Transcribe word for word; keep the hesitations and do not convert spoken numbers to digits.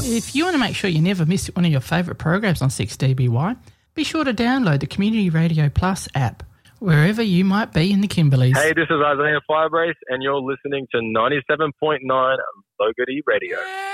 If you want to make sure you never miss one of your favourite programs on six D B Y, be sure to download the Community Radio Plus app, wherever you might be in the Kimberleys. Hey, this is Isaiah Firebrace, and you're listening to ninety-seven point nine Logarty Radio. Yeah.